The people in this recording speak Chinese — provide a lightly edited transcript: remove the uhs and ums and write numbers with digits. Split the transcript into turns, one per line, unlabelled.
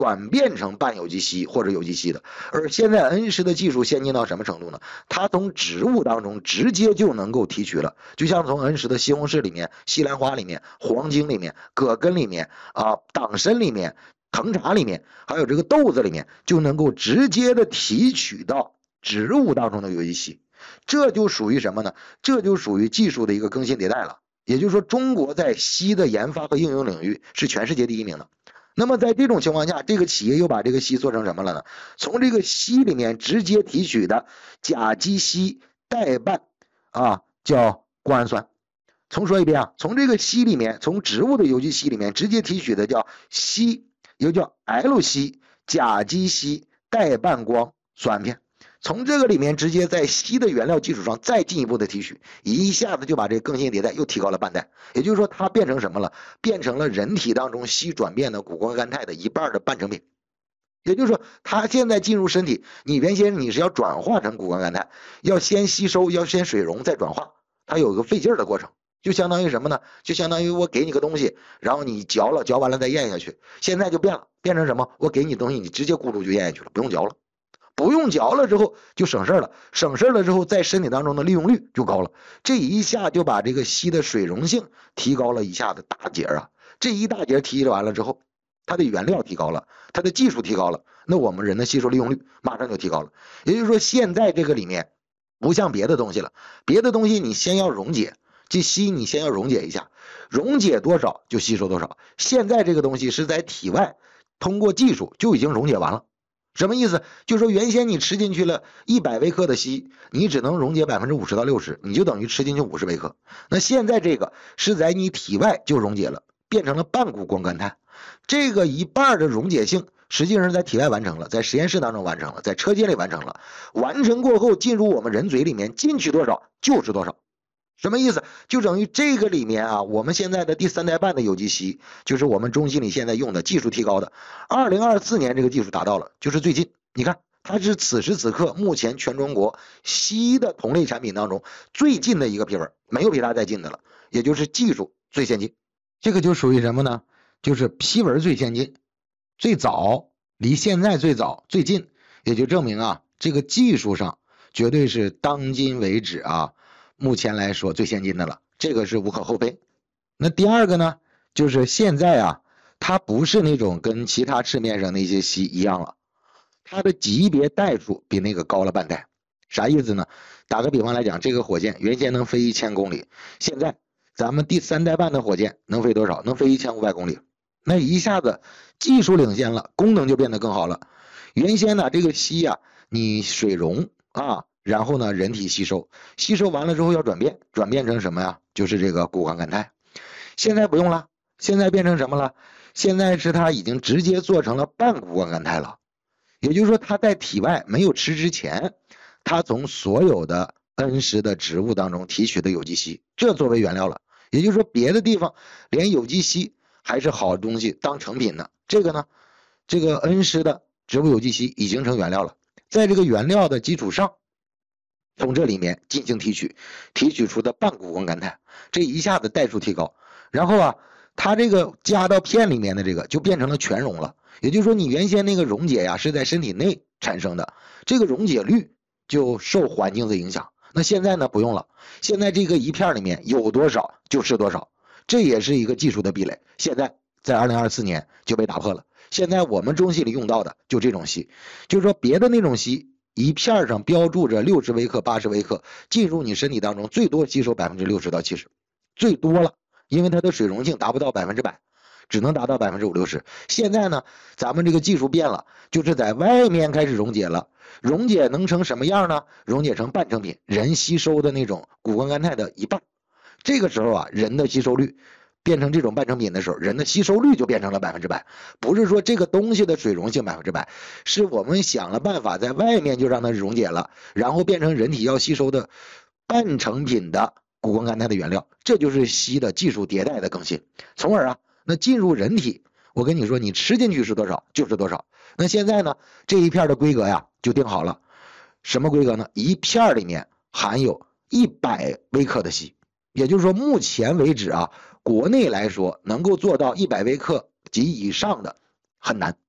转变成半有机硒或者有机硒的。而现在恩施的技术先进到什么程度呢？它从植物当中直接就能够提取了，就像从恩施的西红柿里面、西兰花里面、黄精里面、葛根里面党参里面、藤茶里面，还有这个豆子里面，就能够直接的提取到植物当中的有机硒。这就属于什么呢？这就属于技术的一个更新迭代了。也就是说，中国在硒的研发和应用领域是全世界第一名的。那么在这种情况下，这个企业又把这个硒做成什么了呢？从这个硒里面直接提取的甲基硒代半叫胱氨酸。重说一遍啊，从这个硒里面，从植物的有机硒里面直接提取的叫硒，又叫 L 硒甲基硒代半胱酸片。从这个里面直接在硒的原料基础上再进一步的提取，一下子就把这个更新迭代又提高了半代。也就是说，它变成什么了？变成了人体当中硒转变的谷胱甘肽的一半的半成品。也就是说，它现在进入身体，你原先你是要转化成谷胱甘肽，要先吸收，要先水溶再转化，它有一个费劲的过程。就相当于什么呢？就相当于我给你个东西，然后你嚼了，嚼完了再咽下去。现在就变了，变成什么？我给你东西，你直接咕噜就咽下去了，不用嚼了。不用嚼了之后就省事了，省事了之后在身体当中的利用率就高了，这一下就把这个硒的水溶性提高了一下子大截啊！这一大截提完了之后，它的原料提高了，它的技术提高了，那我们人的吸收利用率马上就提高了。也就是说，现在这个里面不像别的东西了，别的东西你先要溶解，这硒你先要溶解一下，溶解多少就吸收多少。现在这个东西是在体外通过技术就已经溶解完了。什么意思？就是说原先你吃进去了100微克的硒，你只能溶解50%到60%，你就等于吃进去50微克。那现在这个是在你体外就溶解了，变成了半谷胱甘肽。这个一半的溶解性实际上是在体外完成了，在实验室当中完成了，在车间里完成了。完成过后进入我们人嘴里面，进去多少就是多少。什么意思？就等于这个里面啊，我们现在的第3代半的有机硒，就是我们中心里现在用的技术提高的，2024年这个技术达到了，就是最近，你看它是此时此刻目前全中国硒的同类产品当中最近的一个批文，没有比它再近的了，也就是技术最先进。这个就属于什么呢？就是批文最先进，最早，离现在最早最近，也就证明啊，这个技术上绝对是当今为止啊。目前来说最先进的了，这个是无可厚非。那第二个呢，就是现在啊，它不是那种跟其他市面上那些硒一样了，它的级别代数比那个高了半代。啥意思呢？打个比方来讲，这个火箭原先能飞1000公里，现在咱们第3代半的火箭能飞多少？能飞1500公里。那一下子技术领先了，功能就变得更好了。原先呢，这个硒啊，你水溶啊。然后呢，人体吸收，吸收完了之后要转变，转变成什么呀？就是这个谷胱甘肽。现在不用了，现在变成什么了？现在是它已经直接做成了半谷胱甘肽了。也就是说，它在体外没有吃之前，它从所有的恩施的植物当中提取的有机硒，这作为原料了。也就是说，别的地方连有机硒还是好东西当成品呢，这个呢，这个恩施的植物有机硒已经成原料了，在这个原料的基础上。从这里面进行提取，提取出的半谷胱甘肽，这一下子代数提高，然后啊，它这个加到片里面的这个就变成了全溶了。也就是说，你原先那个溶解呀是在身体内产生的，这个溶解率就受环境的影响。那现在呢不用了，现在这个一片里面有多少就是多少，这也是一个技术的壁垒。现在在2024年就被打破了。现在我们中心里用到的就这种硒，就是说别的那种硒。一片上标注着60微克、80微克，进入你身体当中最多吸收60%到70%，最多了，因为它的水溶性达不到100%，只能达到50%、60%。现在呢，咱们这个技术变了，就是在外面开始溶解了，溶解能成什么样呢？溶解成半成品，人吸收的那种谷胱甘肽的一半。这个时候啊，人的吸收率。变成这种半成品的时候，人的吸收率就变成了100%，不是说这个东西的水溶性100%，是我们想了办法在外面就让它溶解了，然后变成人体要吸收的半成品的谷胱甘肽的原料，这就是硒的技术迭代的更新。从而啊，那进入人体，我跟你说，你吃进去是多少就是多少。那现在呢，这一片的规格呀就定好了，什么规格呢？一片里面含有100微克的硒，也就是说，目前为止啊。国内来说，能够做到100微克及以上的很难。